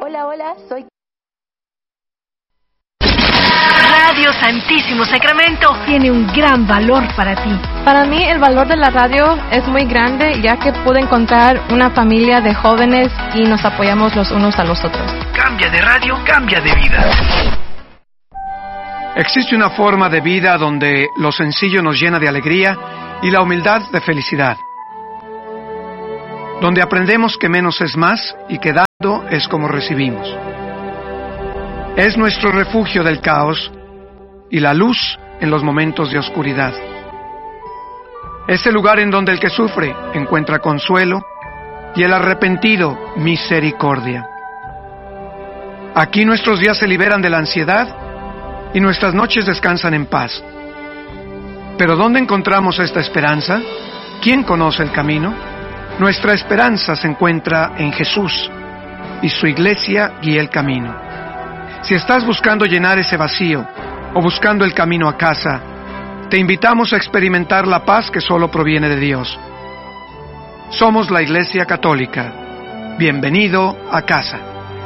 Hola, hola, soy... Radio Santísimo Sacramento tiene un gran valor para ti. Para mí el valor de la radio es muy grande, ya que pude encontrar una familia de jóvenes y nos apoyamos los unos a los otros. Cambia de radio, cambia de vida. Existe una forma de vida donde lo sencillo nos llena de alegría y la humildad de felicidad. Donde aprendemos que menos es más y que dando es como recibimos. Es nuestro refugio del caos y la luz en los momentos de oscuridad. Es el lugar en donde el que sufre encuentra consuelo y el arrepentido misericordia. Aquí nuestros días se liberan de la ansiedad y nuestras noches descansan en paz. Pero ¿dónde encontramos esta esperanza? ¿Quién conoce el camino? Nuestra esperanza se encuentra en Jesús y su iglesia guía el camino. Si estás buscando llenar ese vacío o buscando el camino a casa, te invitamos a experimentar la paz que solo proviene de Dios. Somos la Iglesia Católica. Bienvenido a casa.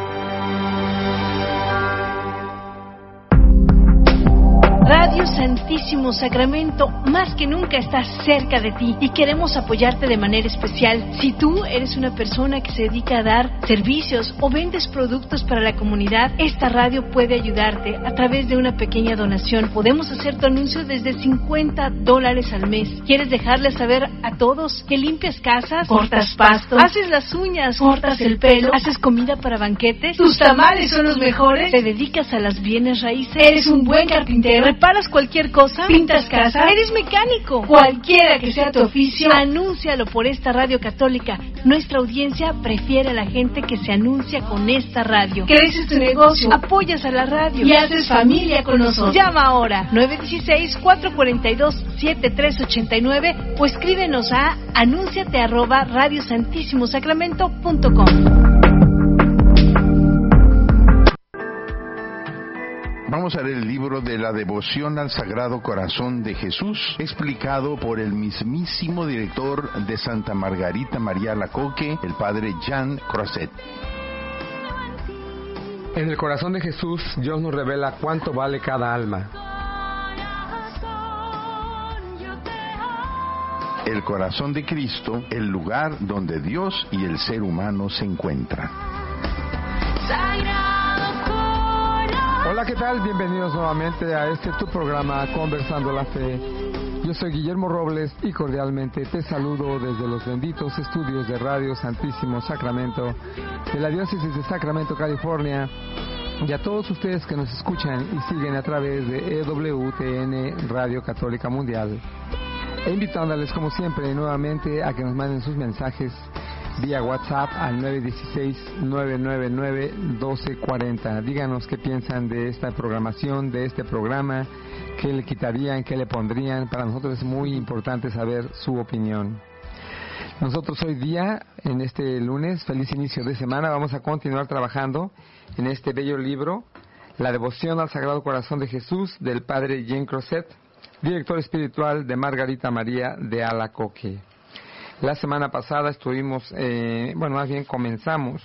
Radio Santísimo Sacramento más que nunca está cerca de ti y queremos apoyarte de manera especial. Si tú eres una persona que se dedica a dar servicios o vendes productos para la comunidad, esta radio puede ayudarte a través de una pequeña donación. Podemos hacer tu anuncio desde $50 al mes. ¿Quieres dejarles saber a todos que limpias casas, cortas pasto, haces las uñas, cortas el pelo, haces comida para banquetes? ¿Tus tamales son los mejores? ¿Te dedicas a las bienes raíces? ¿Eres un buen carpintero? ¿Reparas cualquier cosa? ¿Pintas casa? ¿Eres mecánico? Cualquiera que sea tu oficio, anúncialo por esta radio católica. Nuestra audiencia prefiere a la gente que se anuncia con esta radio. Creces tu negocio, apoyas a la radio y haces familia con nosotros. Llama ahora 916-442-7389 o escríbenos a anunciate@radiosantissimosacramento.com. Vamos a leer el libro de la devoción al Sagrado Corazón de Jesús, explicado por el mismísimo director de Santa Margarita María Alacoque, el padre Jean Crozet. En el corazón de Jesús, Dios nos revela cuánto vale cada alma. El corazón de Cristo, el lugar donde Dios y el ser humano se encuentran. Hola, ¿qué tal? Bienvenidos nuevamente a tu programa Conversando la Fe. Yo soy Guillermo Robles y cordialmente te saludo desde los benditos estudios de Radio Santísimo Sacramento de la Diócesis de Sacramento, California, y a todos ustedes que nos escuchan y siguen a través de EWTN Radio Católica Mundial. E invitándoles como siempre nuevamente a que nos manden sus mensajes vía WhatsApp al 916-999-1240. Díganos qué piensan de esta programación, de este programa, qué le quitarían, qué le pondrían. Para nosotros es muy importante saber su opinión. Nosotros hoy día, en este lunes, feliz inicio de semana, vamos a continuar trabajando en este bello libro, La devoción al Sagrado Corazón de Jesús, del padre Jean Crozet, director espiritual de Margarita María de Alacoque. La semana pasada comenzamos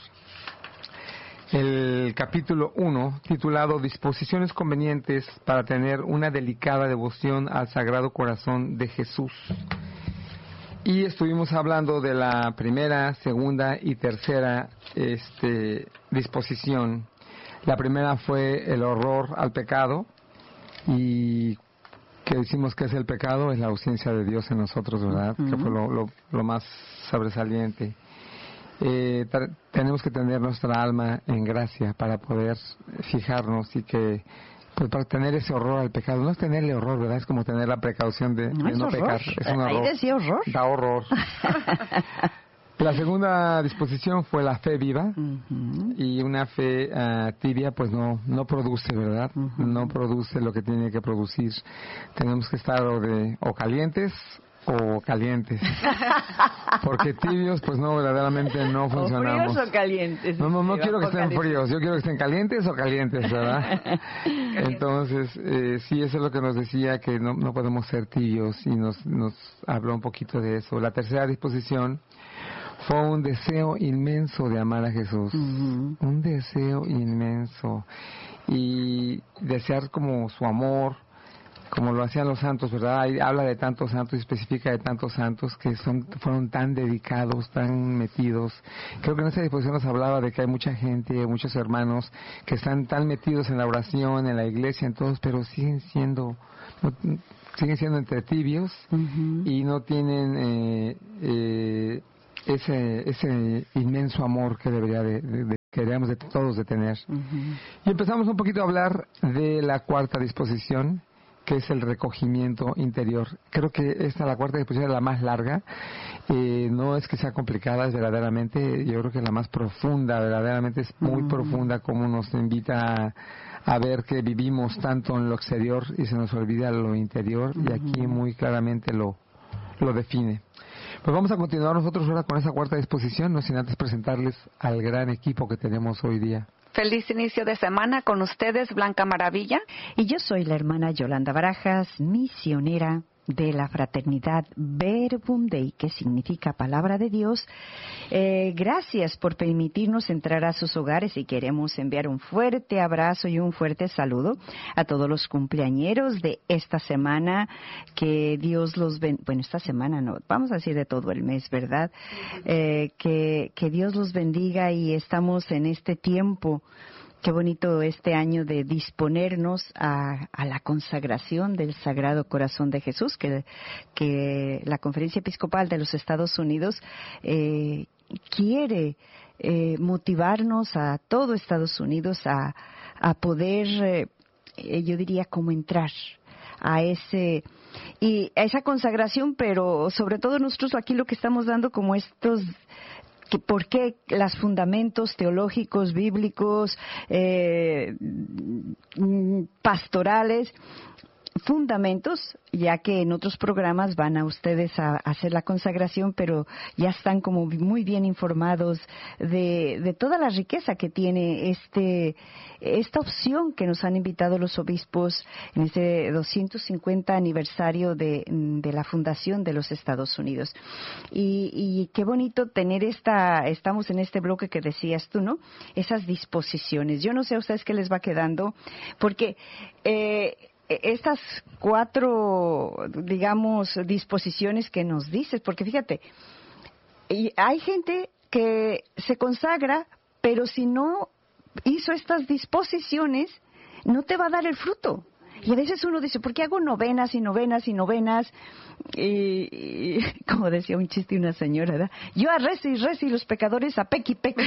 el capítulo 1, titulado Disposiciones convenientes para tener una delicada devoción al Sagrado Corazón de Jesús. Y estuvimos hablando de la primera, segunda y tercera disposición. La primera fue el horror al pecado, y que decimos que es el pecado, es la ausencia de Dios en nosotros, ¿verdad? Uh-huh. Que fue lo más sobresaliente. Tenemos que tener nuestra alma en gracia para poder fijarnos y que, pues, para tener ese horror al pecado. No es tenerle horror, ¿verdad? Es como tener la precaución de no pecar. Es un horror. Ahí decía horror. Da horror. La segunda disposición fue la fe viva, uh-huh. Y una fe tibia pues no produce, ¿verdad? Uh-huh. No produce lo que tiene que producir. Tenemos que estar o calientes o calientes, porque tibios pues no, verdaderamente no funcionamos. ¿O fríos o calientes? No quiero que estén fríos, yo quiero que estén calientes o calientes, ¿verdad? Entonces sí, eso es lo que nos decía, que no podemos ser tibios, y nos habló un poquito de eso. La tercera disposición fue un deseo inmenso de amar a Jesús, un deseo inmenso, y desear como su amor, como lo hacían los santos, ¿verdad? Ahí habla de tantos santos y especifica de tantos santos que fueron tan dedicados, tan metidos. Creo que en esa disposición nos hablaba de que hay mucha gente, muchos hermanos que están tan metidos en la oración, en la iglesia, en todos, pero siguen siendo entre tibios y no tienen ese inmenso amor que que deberíamos de todos de tener. Y empezamos un poquito a hablar de la cuarta disposición, que es el recogimiento interior. Creo que la cuarta disposición es la más larga. No es que sea complicada, es verdaderamente, yo creo que es la más profunda, verdaderamente es muy profunda, como nos invita a ver que vivimos tanto en lo exterior y se nos olvida lo interior, y aquí muy claramente lo define. Pues vamos a continuar nosotros ahora con esa cuarta disposición, no sin antes presentarles al gran equipo que tenemos hoy día. Feliz inicio de semana con ustedes, Blanca Maravilla. Y yo soy la hermana Yolanda Barajas, misionera de la fraternidad Verbum Dei, que significa Palabra de Dios. Gracias por permitirnos entrar a sus hogares, y queremos enviar un fuerte abrazo y un fuerte saludo a todos los cumpleañeros de esta semana. Que Dios los bendiga. Bueno, esta semana no, vamos a decir de todo el mes, ¿verdad? Que Dios los bendiga, y estamos en este tiempo. Qué bonito este año de disponernos a la consagración del Sagrado Corazón de Jesús, que la Conferencia Episcopal de los Estados Unidos quiere motivarnos a todo Estados Unidos a poder, yo diría, como entrar a esa consagración, pero sobre todo nosotros aquí lo que estamos dando como por qué los fundamentos teológicos, bíblicos, pastorales, fundamentos, ya que en otros programas van a ustedes a hacer la consagración, pero ya están como muy bien informados de toda la riqueza que tiene esta opción que nos han invitado los obispos en este 250 aniversario de la fundación de los Estados Unidos. Y qué bonito tener estamos en este bloque que decías tú, ¿no? Esas disposiciones. Yo no sé a ustedes qué les va quedando, porque estas 4, digamos, disposiciones que nos dices, porque fíjate, hay gente que se consagra, pero si no hizo estas disposiciones, no te va a dar el fruto. Y a veces uno dice, ¿por qué hago novenas y novenas y novenas? Y como decía un chiste una señora, ¿verdad? Yo a reza y los pecadores a pequi pequi.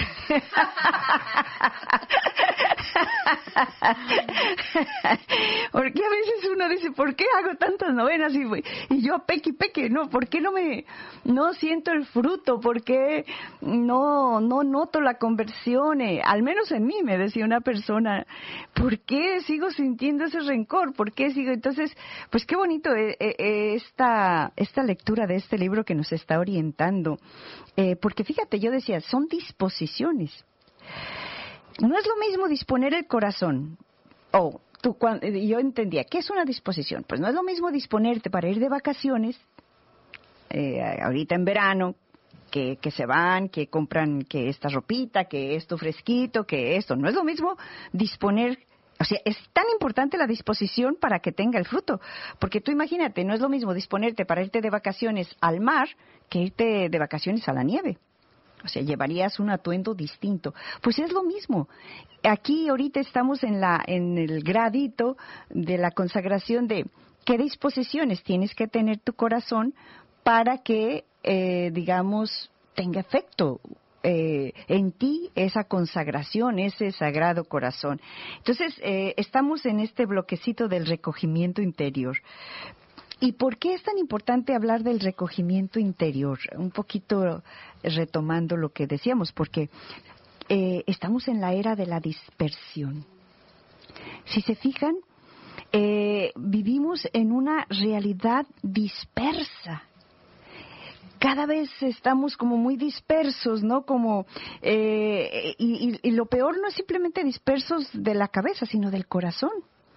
Porque a veces uno dice, ¿por qué hago tantas novenas y yo a pequi pequi? No, ¿por qué no siento el fruto? ¿Por qué no noto la conversión? Al menos en mí, me decía una persona, ¿por qué sigo sintiendo ese rencor? ¿Por qué sigo? Entonces, pues qué bonito esta lectura de este libro que nos está orientando. Porque fíjate, yo decía, son disposiciones. No es lo mismo disponer el corazón. Yo entendía, ¿qué es una disposición? Pues no es lo mismo disponerte para ir de vacaciones, ahorita en verano, que se van, que compran que esta ropita, que esto fresquito, que esto. No es lo mismo disponer. O sea, es tan importante la disposición para que tenga el fruto. Porque tú imagínate, no es lo mismo disponerte para irte de vacaciones al mar que irte de vacaciones a la nieve. O sea, llevarías un atuendo distinto. Pues es lo mismo. Aquí ahorita estamos en el gradito de la consagración de qué disposiciones tienes que tener tu corazón para que, digamos, tenga efecto en ti esa consagración, ese Sagrado Corazón. Entonces, estamos en este bloquecito del recogimiento interior. ¿Y por qué es tan importante hablar del recogimiento interior? Un poquito retomando lo que decíamos, porque estamos en la era de la dispersión. Si se fijan, vivimos en una realidad dispersa. Cada vez estamos como muy dispersos, ¿no? Como y lo peor no es simplemente dispersos de la cabeza, sino del corazón.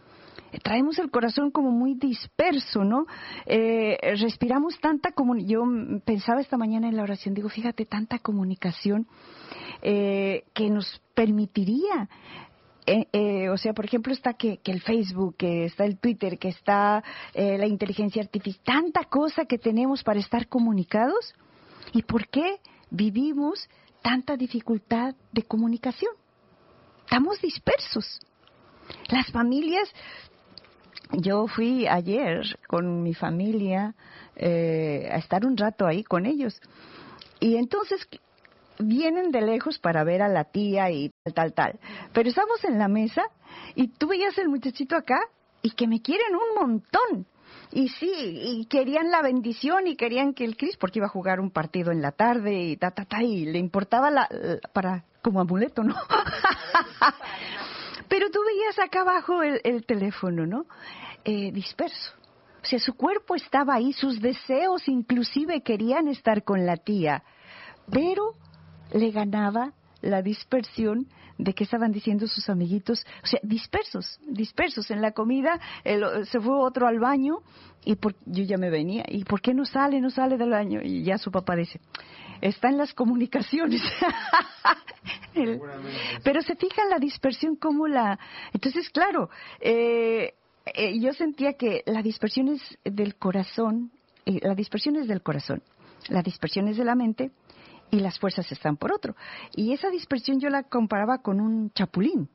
traemos el corazón como muy disperso, ¿no? Respiramos tanta yo pensaba esta mañana en la oración, digo, fíjate, tanta comunicación que nos permitiría, o sea, por ejemplo, está que el Facebook, que está el Twitter, que está la inteligencia artificial, tanta cosa que tenemos para estar comunicados. ¿Y por qué vivimos tanta dificultad de comunicación? Estamos dispersos. Las familias, yo fui ayer con mi familia a estar un rato ahí con ellos. Y entonces vienen de lejos para ver a la tía y tal. Pero estamos en la mesa y tú veías el muchachito acá y que me quieren un montón. Y sí, y querían la bendición y querían que el Cris, porque iba a jugar un partido en la tarde y y le importaba para como amuleto, ¿no? Pero tú veías acá abajo el teléfono, ¿no? Disperso. O sea, su cuerpo estaba ahí, sus deseos inclusive querían estar con la tía, pero le ganaba la dispersión de que estaban diciendo sus amiguitos, o sea, dispersos en la comida. Se fue otro al baño y yo ya me venía, ¿y por qué no sale del baño? Y ya su papá dice, está en las comunicaciones. Pero se fija en la dispersión como entonces claro, yo sentía que la dispersión es del corazón, la dispersión es de la mente, y las fuerzas están por otro. Y esa dispersión yo la comparaba con un chapulín.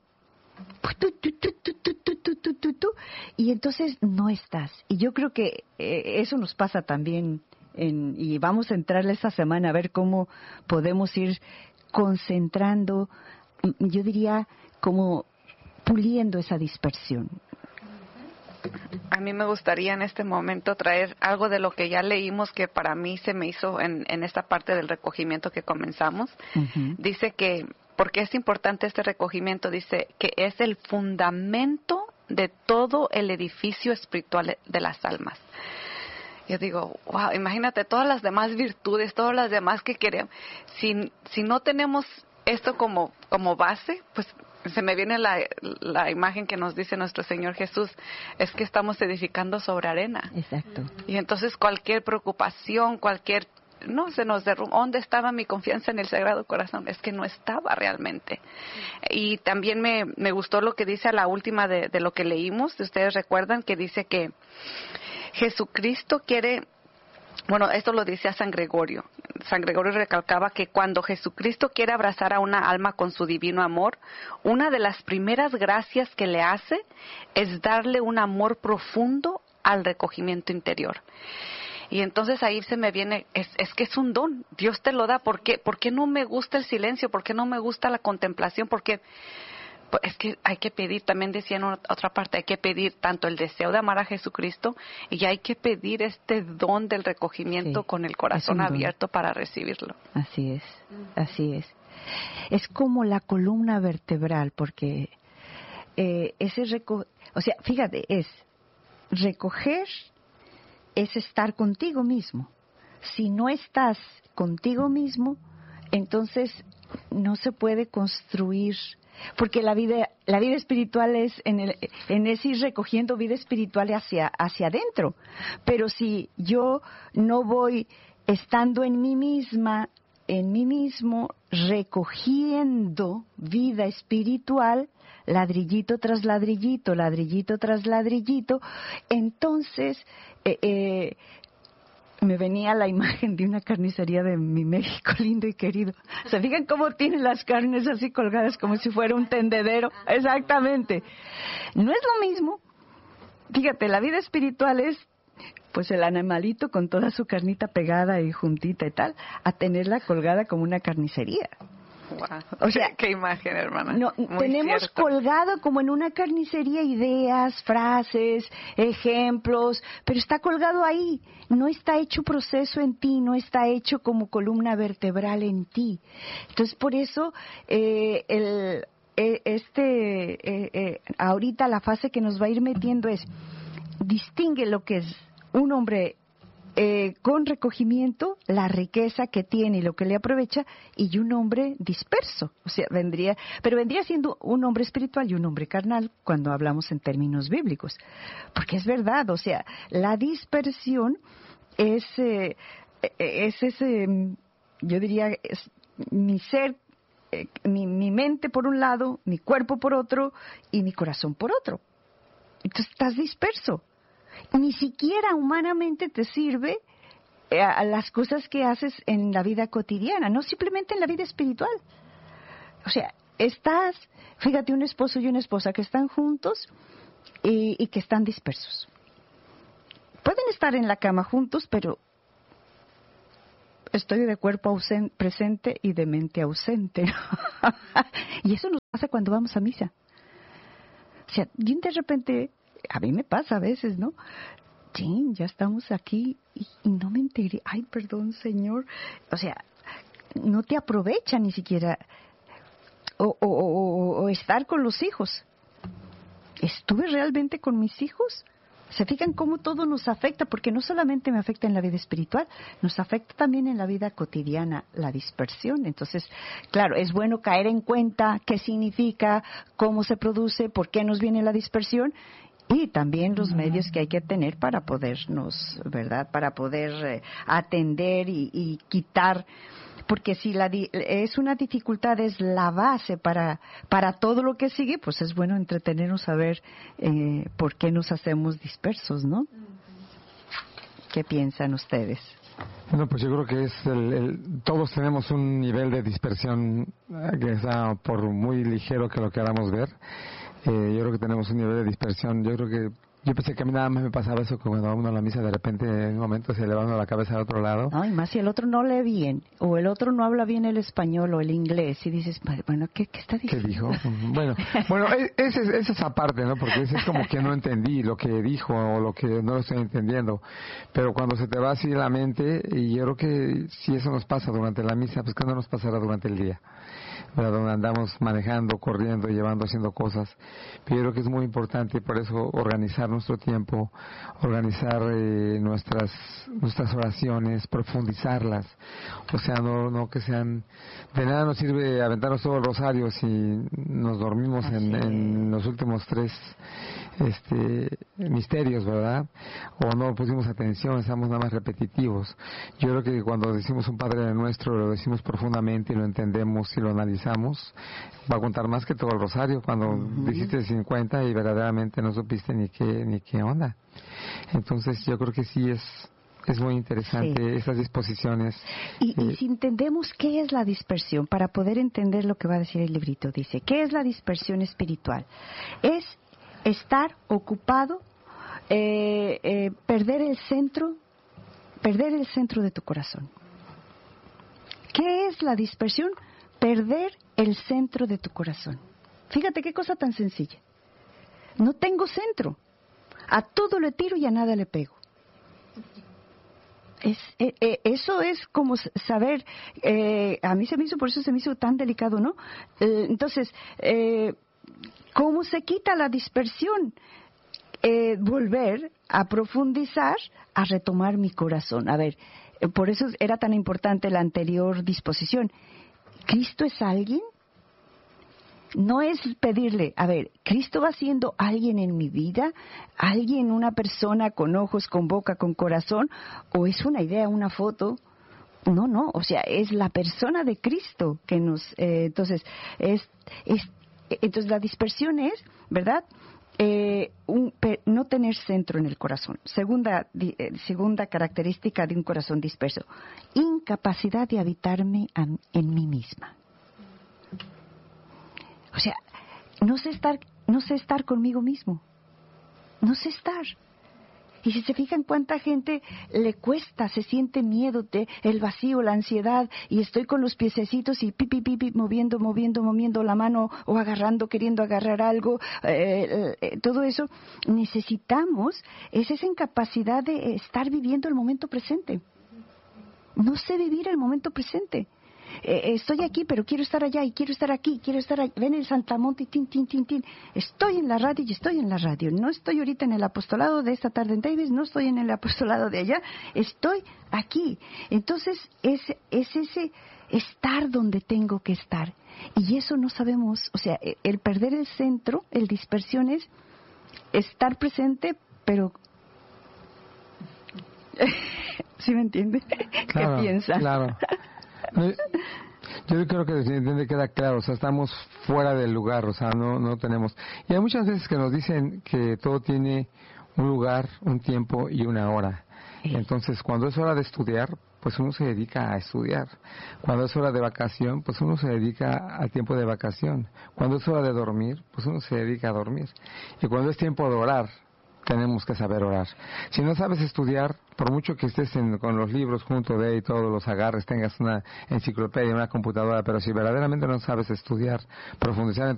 Y entonces no estás. Y yo creo que eso nos pasa también, y vamos a entrarle esta semana a ver cómo podemos ir concentrando, yo diría, como puliendo esa dispersión. A mí me gustaría en este momento traer algo de lo que ya leímos que para mí se me hizo en esta parte del recogimiento que comenzamos. Uh-huh. Dice que, porque es importante este recogimiento, dice que es el fundamento de todo el edificio espiritual de las almas. Yo digo, wow, imagínate todas las demás virtudes, todas las demás que queremos. Si no tenemos esto como base, pues se me viene la imagen que nos dice nuestro Señor Jesús, es que estamos edificando sobre arena. Exacto. Y entonces cualquier preocupación, se nos derrumba. ¿Dónde estaba mi confianza en el Sagrado Corazón? Es que no estaba realmente. Y también me gustó lo que dice a la última de lo que leímos. Ustedes recuerdan que dice que Jesucristo quiere... Bueno, esto lo dice a San Gregorio. San Gregorio recalcaba que cuando Jesucristo quiere abrazar a una alma con su divino amor, una de las primeras gracias que le hace es darle un amor profundo al recogimiento interior. Y entonces ahí se me viene, es que es un don, Dios te lo da. ¿Por qué no me gusta el silencio? ¿Por qué no me gusta la contemplación? Porque es que hay que pedir, también decía en otra parte, hay que pedir tanto el deseo de amar a Jesucristo y hay que pedir este don del recogimiento con el corazón abierto para recibirlo. Así es. Es como la columna vertebral, porque fíjate, es recoger, es estar contigo mismo. Si no estás contigo mismo, entonces no se puede construir. Porque la vida espiritual es en ese ir recogiendo vida espiritual hacia adentro. Pero si yo no voy estando en mí misma, en mí mismo, recogiendo vida espiritual, ladrillito tras ladrillito, entonces me venía la imagen de una carnicería de mi México lindo y querido. ¿Se fijan cómo tienen las carnes así colgadas como si fuera un tendedero? Exactamente. No es lo mismo. Fíjate, la vida espiritual es pues el animalito con toda su carnita pegada y juntita y tal, a tenerla colgada como una carnicería. Wow. O sea, qué imagen, hermana. No, tenemos cierto. Colgado como en una carnicería ideas, frases, ejemplos, pero está colgado ahí. No está hecho proceso en ti, no está hecho como columna vertebral en ti. Entonces, por eso ahorita la fase que nos va a ir metiendo es distingue lo que es un hombre con recogimiento la riqueza que tiene y lo que le aprovecha, y un hombre disperso. O sea, vendría siendo un hombre espiritual y un hombre carnal cuando hablamos en términos bíblicos. Porque es verdad, o sea, la dispersión es yo diría, es mi ser, mi mente por un lado, mi cuerpo por otro y mi corazón por otro. Entonces estás disperso. Ni siquiera humanamente te sirve a las cosas que haces en la vida cotidiana, no simplemente en la vida espiritual. O sea, fíjate, un esposo y una esposa que están juntos y que están dispersos. Pueden estar en la cama juntos, pero estoy de cuerpo presente y de mente ausente. Y eso nos pasa cuando vamos a misa. O sea, y de repente, a mí me pasa a veces, ¿no? Sí, ya estamos aquí y no me enteré. Ay, perdón, Señor. O sea, no te aprovecha ni siquiera. O estar con los hijos. ¿Estuve realmente con mis hijos? ¿Se fijan cómo todo nos afecta? Porque no solamente me afecta en la vida espiritual, nos afecta también en la vida cotidiana, la dispersión. Entonces, claro, es bueno caer en cuenta qué significa, cómo se produce, por qué nos viene la dispersión, y también los medios que hay que tener para podernos, ¿verdad? Para poder atender y quitar. Porque si es una dificultad, es la base para todo lo que sigue, pues es bueno entretenernos a ver por qué nos hacemos dispersos, ¿no? ¿Qué piensan ustedes? Bueno, pues yo creo que todos tenemos un nivel de dispersión que está por muy ligero que lo queramos ver. Yo creo que tenemos un nivel de dispersión. Yo pensé que a mí nada más me pasaba eso, que cuando va uno a la misa de repente en un momento se le va uno la cabeza al otro lado. No, y más si el otro no lee bien, o el otro no habla bien el español o el inglés, y dices, bueno, ¿qué está diciendo? ¿Qué dijo? Bueno, esa es esa parte, ¿no? Porque es como que no entendí lo que dijo o lo que no lo estoy entendiendo. Pero cuando se te va así la mente, y yo creo que si eso nos pasa durante la misa, pues ¿qué no nos pasará durante el día? ¿Verdad? Donde andamos manejando, corriendo, haciendo cosas. Pero yo creo que es muy importante, por eso, organizar nuestro tiempo, organizar nuestras oraciones, profundizarlas. O sea, no que sean... De nada nos sirve aventarnos todo el rosario si nos dormimos en los últimos 3 misterios, ¿verdad? O no pusimos atención, estamos nada más repetitivos. Yo creo que cuando decimos un Padre Nuestro, lo decimos profundamente y lo entendemos y lo analizamos, va a contar más que todo el rosario. Cuando dijiste 50 y verdaderamente no supiste ni qué onda. Entonces yo creo que sí es muy interesante esas disposiciones. Y si entendemos qué es la dispersión, para poder entender lo que va a decir el librito, dice, ¿qué es la dispersión espiritual? Es estar ocupado, perder el centro de tu corazón. ¿Qué es la dispersión? Perder el centro de tu corazón. Fíjate qué cosa tan sencilla. No tengo centro. A todo le tiro y a nada le pego. Eso es como saber, a mí por eso se me hizo tan delicado, ¿no? Entonces, ¿cómo se quita la dispersión? Volver a profundizar, a retomar mi corazón. A ver, por eso era tan importante la anterior disposición. ¿Cristo es alguien? No es pedirle, a ver, ¿Cristo va siendo alguien en mi vida? ¿Alguien, una persona con ojos, con boca, con corazón? ¿O es una idea, una foto? No, o sea, es la persona de Cristo que nos... entonces la dispersión es, ¿verdad?, no tener centro en el corazón. Segunda característica de un corazón disperso, incapacidad de habitarme en mí misma. O sea, no sé estar conmigo mismo. No sé estar. Y si se fijan cuánta gente le cuesta, se siente miedo, el vacío, la ansiedad, y estoy con los piececitos y pipi, moviendo la mano o queriendo agarrar algo, todo eso. Necesitamos esa incapacidad de estar viviendo el momento presente. No sé vivir el momento presente. estoy aquí, pero quiero estar allá y quiero estar aquí, quiero estar allá. Ven el Santamonte y tin, tin, tin, tin. Estoy en la radio y estoy en la radio. No estoy ahorita en el apostolado de esta tarde en Davis, no estoy en el apostolado de allá, estoy aquí. Entonces, es ese estar donde tengo que estar. Y eso no sabemos, o sea, el perder el centro, el dispersión es estar presente, pero... ¿Sí me entiende? Claro, ¿Qué piensa? Claro. Yo creo que definitivamente queda claro, o sea, estamos fuera del lugar, o sea, no tenemos... Y hay muchas veces que nos dicen que todo tiene un lugar, un tiempo y una hora. Entonces, cuando es hora de estudiar, pues uno se dedica a estudiar. Cuando es hora de vacación, pues uno se dedica al tiempo de vacación. Cuando es hora de dormir, pues uno se dedica a dormir. Y cuando es tiempo de orar, tenemos que saber orar. Si no sabes estudiar, por mucho que estés con los libros junto de y todos los agarres, tengas una enciclopedia, una computadora, pero si verdaderamente no sabes estudiar, profundizar en